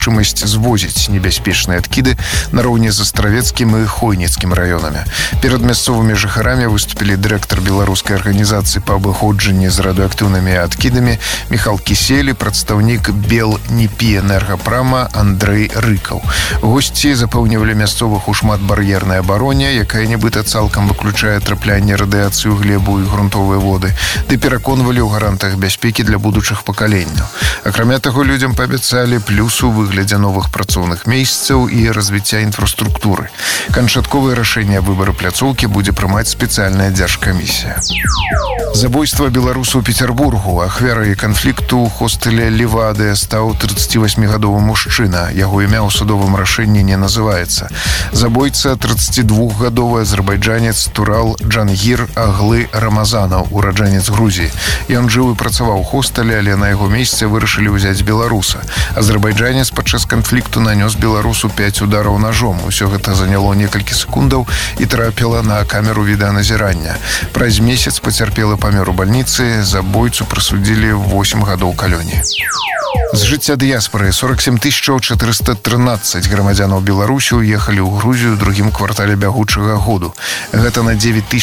магчымасць звозіць небяспечныя адкіды нароўні з астравецкім і хойніцкім раёнамі. Перад мясцовымі жыхарамі выступілі дырэктар беларускай арганізацыі па абыходжанні з радыеактыўнымі адкідамі Міхал Кіселі, прадстаўнік Белніпі энергапрама Андрэй Рыкаў. Госці запэўнівалі мясцовых у шматбар'ернай абароне, якая нібыта цалкам выключае траплянне радыяцыі ў глебу і грунтовыя воды, ды пераконвалі ў гарантах бяспекі для будучых пакаленняў. Акрамя таго, людзям паабяцалі плюс у выглядзе новых працоўных месцаў і развіцця інфраструктуры. Канчатковае рашэнне выбару пляцоўкі будзе прымаць спецыяльная дзяржкамісія. Забойства беларуса ў Петербургу. Ахвярай канфлікту ў хостэле Левады стаў 38-гадовы мужчына. Яго імя ў судовым рашэнні не называецца. Забойца 32-гадовы азербайджанец Турал Джангир Аглы Рамазанаў, ураджанец Грузіі. Ён жыў і працаваў у хостэле, але на яго месцы вырашылі ўзяць беларуса. Азербайджанец падчас канфлікту нанёс беларусу 5 удараў ножом. Усё гэта заняло некалькі секундаў і трапіла на камеру відэаназірання. Праз месяц пацярпелы памёр у бальніцы, забойцу прысудзілі 8 гадоў калоніі. З жыцця дыяспары 47 413 грамадзянаў Беларусі уехалі ў Грузію ў другім квартале бягучага году. Гэта на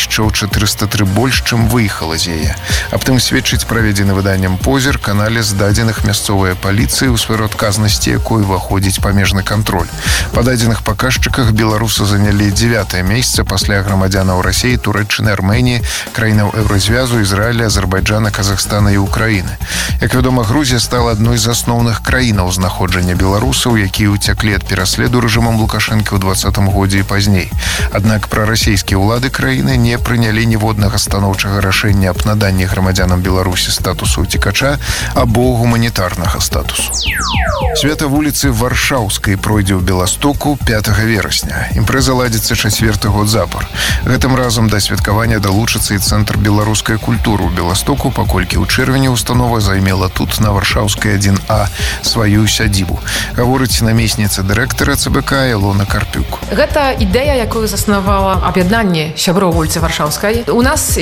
9403 больш, чым выехала з яе. Аб тым сведчыць праведзены выданнем позірк аналіз дадзеных мясцовай паліцыі, у сферу адказнасці якой уваходзіць памежны кантроль. Па дадзеных паказчыках беларусы занялі 9-е месца пасля грамадзянаў Расіі, Турэччыны, Арменіі, краінаў Еўразвязу, Ізраіля, Азербайджана, Казахстана і Украіны. Як вядома, Грузія стала адной з асноўных краінаў знаходжання беларусаў, якія ўцяклі ад пераследу рэжымам Лукашэнкі ў 2020 годзе і пазней. Аднак прарасійскія ўлады краіны не прынялі ніводнага станоўчага рашэння аб наданні грамадзянам Беларусі статусу уцекача або гуманітарнага статусу. Свята вуліцы Варшаўскай пройдзе ў Беластоку 5 верасня. Імпрэза ладзіцца 4-й год запар. Гэтым разам да святкавання далучыцца і цэнтр беларускай культуры ў Беластоку, паколькі ў чэрвені установа займела тут на Варшаўскай 1А сваю сядзібу. Гаворыць намесніца дырэктара ЦБК Илона Карпюк. Гэта ідэя, якую заснавала аб'яднанне сяброў вуліцы Варшаўскай. У нас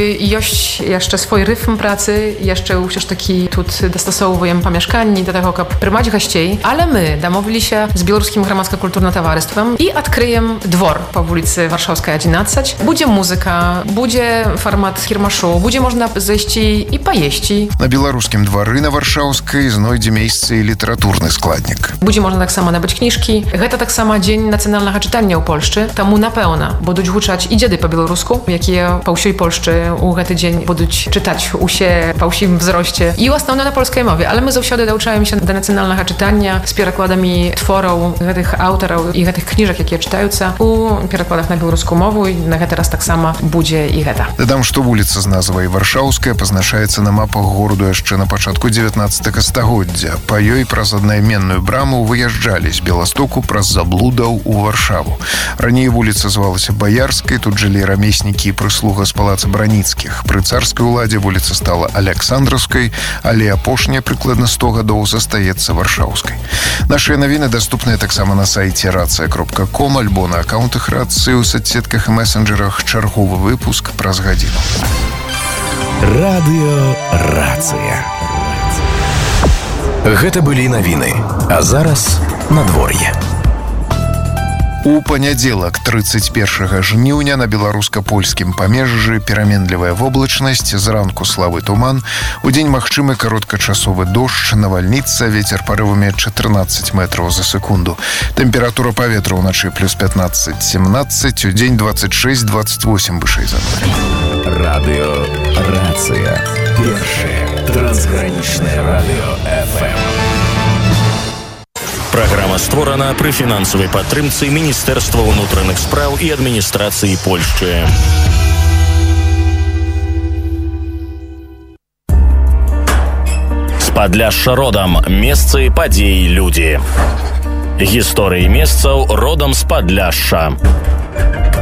ёсць яшчэ свой рытм працы, яшчэ ўсё ж такі тут дастасоўваем памяшканні да таго, каб прымаць гасцей, але мы дамовіліся з беларускім грамадска-культурным таварыствам і адкрыем двор па вуліцы Варшаўскай 11. Будзе музыка, будзе фармат кірмашу, будзе можна зайсці і паесці. На беларускім двары на Варшаўскай знойдзе месца і літаратурны складнік. Будзе можна таксама набыць кніжкі. Гэта таксама дзень нацыянальнага чытання ў Польшчы, таму напэўна будуць гучаць і дзеды па-беларуску, якія па ўсёй Польшчы ў гэты дзень будуць чытаць усе па ўсім взросце і ў асноўна на польскай мове, але мы заўсёды далучаемся да нацыянальнага чытання з перакладамі твораў гэтых аўтараў і гэтых кніжак, якія чытаюцца у перакладах на беларускую мову, і на гэты раз таксама будзе і гэта. Дадам, што вуліца з назвай Варшаўская пазначаецца на мапах гораду яшчэ на пачатку 19 стагоддзя. Па ёй праз аднайменную браму выязджалі з Беластоку праз заблудаў у Варшаву. Раней вуліца звалася Баярскай, тут жылі рамеснікі і прыслуга з палаца Браніцкіх. Пры царскай уладзе вуліца стала Аляксандраўскай, але апошняя прыкладна 100 гадоў застаецца Варшаўскай. Нашыя навіны даступныя таксама на сайце racja.com альбо на акаунтах рацыі ў соцсетках і месенджерах. Чарговы выпуск праз гадзіну. Радыё Рацыя. Гэта былі навіны, а зараз надвор'е. У панядзелак 31 жніўня на беларуска-польскім памежжы пераменлівая воблачнасць, зранку слабы туман, удзень магчымы кароткачасовы дождж, навальніца, вецер парывамі 14 метраў за секунду. Тэмпература паветра ўначы плюс 15-17, удзень 26-28 вышэй за нуль. Радыё Рацыя. Першае трансгранічнае радыё FM. Праграма створана пры фінансавай падтрымцы Міністэрства ўнутраных спраў і адміністрацыі Польшчы. З Падляшша родам. Месцы, падзеі, людзі. Гісторыі месцаў родам з Падляшша.